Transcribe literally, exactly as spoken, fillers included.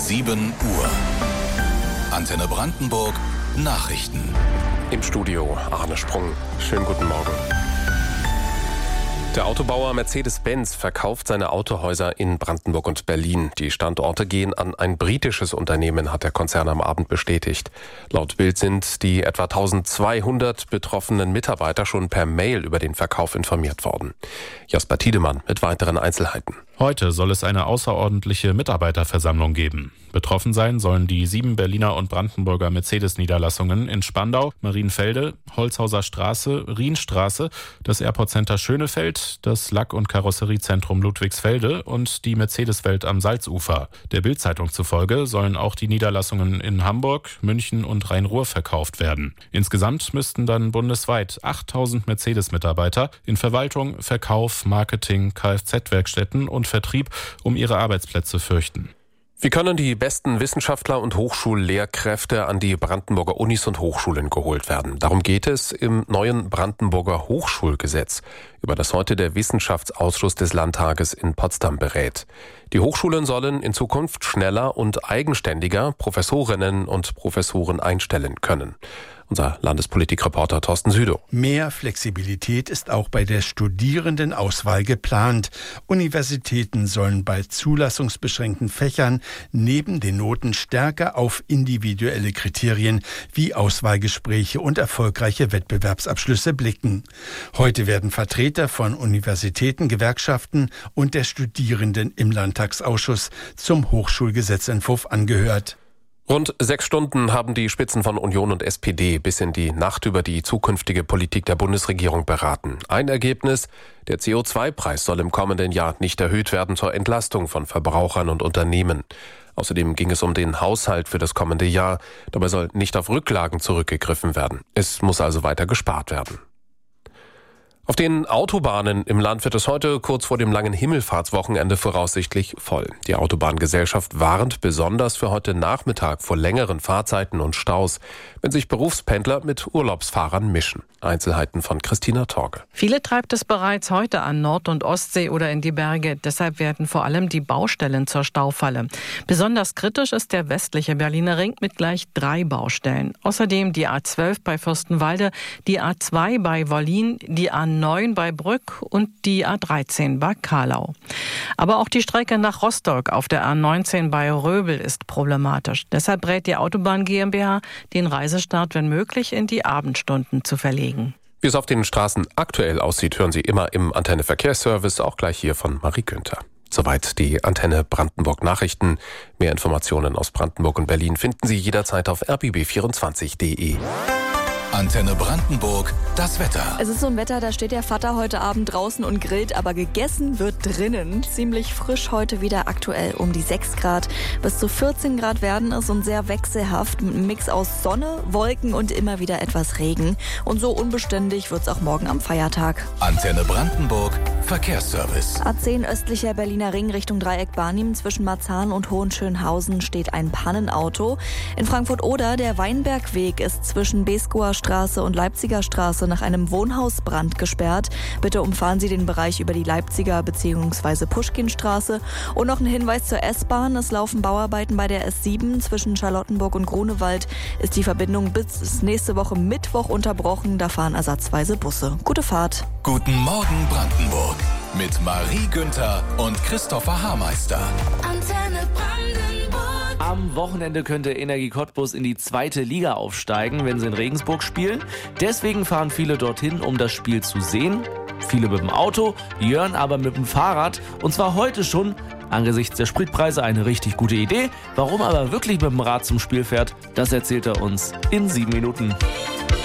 sieben Uhr. Antenne Brandenburg Nachrichten. Im Studio Arne Sprung. Schönen guten Morgen. Der Autobauer Mercedes-Benz verkauft seine Autohäuser in Brandenburg und Berlin. Die Standorte gehen an ein britisches Unternehmen, hat der Konzern am Abend bestätigt. Laut Bild sind die etwa eintausendzweihundert betroffenen Mitarbeiter schon per Mail über den Verkauf informiert worden. Jasper Tiedemann mit weiteren Einzelheiten. Heute soll es eine außerordentliche Mitarbeiterversammlung geben. Betroffen sein sollen die sieben Berliner und Brandenburger Mercedes-Niederlassungen in Spandau, Marienfelde, Holzhauser Straße, Rienstraße, das Airport Center Schönefeld, das Lack- und Karosseriezentrum Ludwigsfelde und die Mercedes-Welt am Salzufer. Der Bild-Zeitung zufolge sollen auch die Niederlassungen in Hamburg, München und Rhein-Ruhr verkauft werden. Insgesamt müssten dann bundesweit achttausend Mercedes-Mitarbeiter in Verwaltung, Verkauf, Marketing, Kfz-Werkstätten und Vertrieb um ihre Arbeitsplätze fürchten. Wie können die besten Wissenschaftler und Hochschullehrkräfte an die Brandenburger Unis und Hochschulen geholt werden? Darum geht es im neuen Brandenburger Hochschulgesetz, über das heute der Wissenschaftsausschuss des Landtages in Potsdam berät. Die Hochschulen sollen in Zukunft schneller und eigenständiger Professorinnen und Professoren einstellen können. Unser Landespolitikreporter Thorsten Südow. Mehr Flexibilität ist auch bei der Studierendenauswahl geplant. Universitäten sollen bei zulassungsbeschränkten Fächern neben den Noten stärker auf individuelle Kriterien wie Auswahlgespräche und erfolgreiche Wettbewerbsabschlüsse blicken. Heute werden Vertreter von Universitäten, Gewerkschaften und der Studierenden im Landtagsausschuss zum Hochschulgesetzentwurf angehört. Rund sechs Stunden haben die Spitzen von Union und S P D bis in die Nacht über die zukünftige Politik der Bundesregierung beraten. Ein Ergebnis: Der C O zwei Preis soll im kommenden Jahr nicht erhöht werden zur Entlastung von Verbrauchern und Unternehmen. Außerdem ging es um den Haushalt für das kommende Jahr. Dabei soll nicht auf Rücklagen zurückgegriffen werden. Es muss also weiter gespart werden. Auf den Autobahnen im Land wird es heute kurz vor dem langen Himmelfahrtswochenende voraussichtlich voll. Die Autobahngesellschaft warnt besonders für heute Nachmittag vor längeren Fahrzeiten und Staus, wenn sich Berufspendler mit Urlaubsfahrern mischen. Einzelheiten von Christina Torge. Viele treibt es bereits heute an Nord- und Ostsee oder in die Berge. Deshalb werden vor allem die Baustellen zur Staufalle. Besonders kritisch ist der westliche Berliner Ring mit gleich drei Baustellen. Außerdem die A zwölf bei Fürstenwalde, die A zwei bei Wollin, die A neun bei Brück und die A dreizehn bei Kahlau. Aber auch die Strecke nach Rostock auf der A neunzehn bei Röbel ist problematisch. Deshalb rät die Autobahn GmbH, den Reisestart, wenn möglich, in die Abendstunden zu verlegen. Wie es auf den Straßen aktuell aussieht, hören Sie immer im Antenne Verkehrsservice, auch gleich hier von Marie Günther. Soweit die Antenne Brandenburg Nachrichten. Mehr Informationen aus Brandenburg und Berlin finden Sie jederzeit auf r b b vierundzwanzig punkt d e. Antenne Brandenburg, das Wetter. Es ist so ein Wetter, da steht der Vater heute Abend draußen und grillt, aber gegessen wird drinnen. Ziemlich frisch heute wieder, aktuell um die sechs Grad. Bis zu vierzehn Grad werden es und sehr wechselhaft mit einem Mix aus Sonne, Wolken und immer wieder etwas Regen. Und so unbeständig wird es auch morgen am Feiertag. Antenne Brandenburg, Verkehrsservice. A zehn östlicher Berliner Ring Richtung Dreieck Barnim zwischen Marzahn und Hohenschönhausen steht ein Pannenauto. In Frankfurt-Oder der Weinbergweg ist zwischen Beskower Straße und Leipziger Straße nach einem Wohnhausbrand gesperrt. Bitte umfahren Sie den Bereich über die Leipziger bzw. Puschkinstraße. Und noch ein Hinweis zur S-Bahn. Es laufen Bauarbeiten bei der S sieben. Zwischen Charlottenburg und Grunewald ist die Verbindung bis nächste Woche Mittwoch unterbrochen. Da fahren ersatzweise Busse. Gute Fahrt. Guten Morgen Brandenburg mit Marie Günther und Christopher Haarmeister. Antenne Brandenburg. Am Wochenende könnte Energie Cottbus in die zweite Liga aufsteigen, wenn sie in Regensburg spielen. Deswegen fahren viele dorthin, um das Spiel zu sehen. Viele mit dem Auto, Jörn aber mit dem Fahrrad. Und zwar heute schon. Angesichts der Spritpreise eine richtig gute Idee. Warum aber wirklich mit dem Rad zum Spiel fährt, das erzählt er uns in sieben Minuten.